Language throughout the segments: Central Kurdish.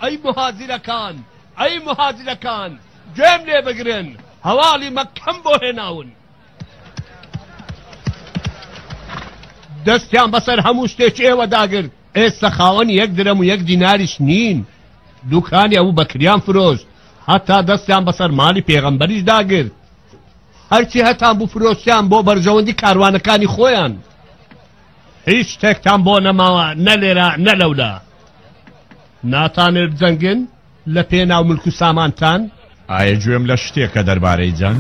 ئەی مهاجرەکان ئەی مهاجرەکان گوێم لێ بگرن هەواڵی مەککەم بۆ هێناون دەستیان بەسەر هەموو شتێکی ئێوە داگرت ئێستا خاوەنی 1 درەم و 1 دیناریش نین دوکانی ئەوە بەکریان فرۆشت هەتا دەستیان بەسەر ماڵی پێغەمبەریش داگرت هەرچی هەتان بوو فرۆشتیان بۆ بەرژەوەندی کاروانەکانی خۆیان هیچ شتێکتان بۆ نەماوە نە لێرە نە لەولا ناتانێت بجەنگن لە پێناو ملک و سامانتان ئایا گوێم لە شتێکە دەربارەی جەنگ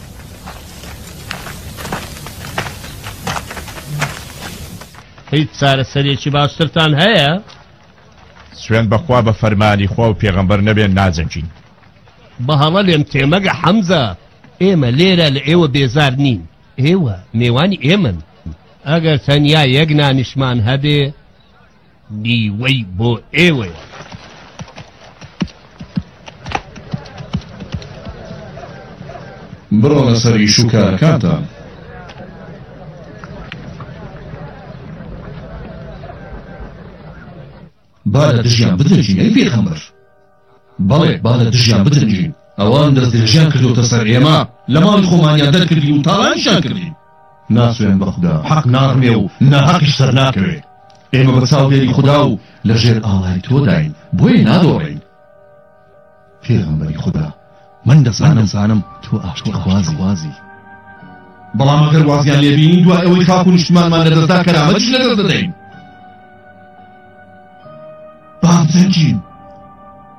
هیچ چارەسەرێکی باشترتان هەیە سوێن بەخوا بە فەرمانی خوا و پێغەمبەر نەبێن ناجەنگین بە هەڵە لێم تێمەگە حەمزە ئێمە لێرە لە ئێوە بێزار نین ئێوە میوانی ئێمن ئەگەر تەنیا یەک نانیشمان هەبێ نیوەی بۆ ئێوە بڕۆ لەسەری شوکارەکانتان با لە دژیان بدرنجین ئەی پێغەمبەر بەڵێ با لە دژیان بدرنجین ئەوان دەست درێژیان کردوتە سەر ئێمە لە ماڵی خۆمانیان دەرکردی و تاڵانشان کردی ناسوێن بە خوددا حەق ناڕمێ و ناحەقیش سەر ناکەوێ ئێمە بە چاودێری خوددا و لەژێر ئاڵای تۆ داین بۆیە نادۆڕین پێغەمبەری خوددا من دەزانم تۆ ئاشتیخوازی بەڵام ئەگەر وازیان لێبینین دوای ئەوەی خاک و نیشتمانمان لەدەستدا کەرامەتیش لەدەست دەدەین با بجەنگین